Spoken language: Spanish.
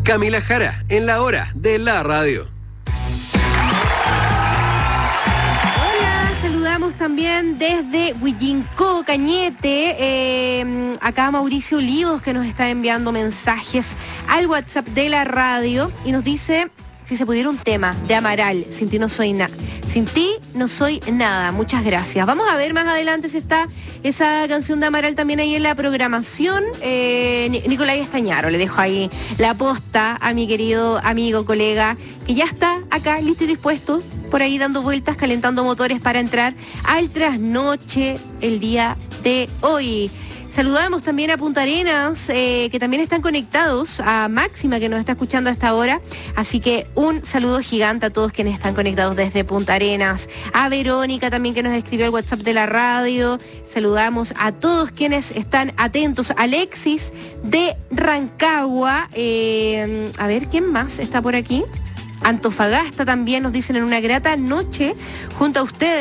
Camila Jara, en la hora de la radio. Saludamos también desde Huillincó, Cañete, acá Mauricio Olivos, que nos está enviando mensajes al WhatsApp de la radio y nos dice: si se pudiera un tema de Amaral, sin ti no soy nada. Sin ti no soy nada. Muchas gracias. Vamos a ver más adelante si está esa canción de Amaral también ahí en la programación. Nicolás Estañaro, le dejo ahí la posta a mi querido amigo, colega, que ya está acá listo y dispuesto, por ahí dando vueltas, calentando motores para entrar al trasnoche el día de hoy. Saludamos también a Punta Arenas, que también están conectados, a Máxima, que nos está escuchando a esta hora. Así que un saludo gigante a todos quienes están conectados desde Punta Arenas. A Verónica también, que nos escribió al WhatsApp de la radio. Saludamos a todos quienes están atentos. Alexis de Rancagua. A ver, ¿quién más está por aquí? Antofagasta también nos dicen: en una grata noche junto a ustedes.